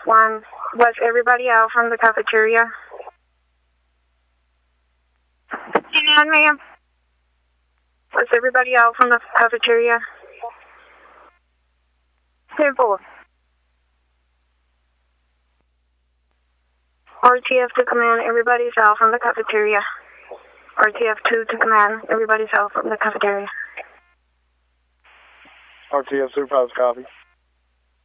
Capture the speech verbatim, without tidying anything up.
One, was everybody out from the cafeteria? One, ma'am. Was everybody out from the cafeteria? Simple. R T F to command, everybody's out from the cafeteria. R T F two to command, everybody's out from the cafeteria. R T F supervisor, copy.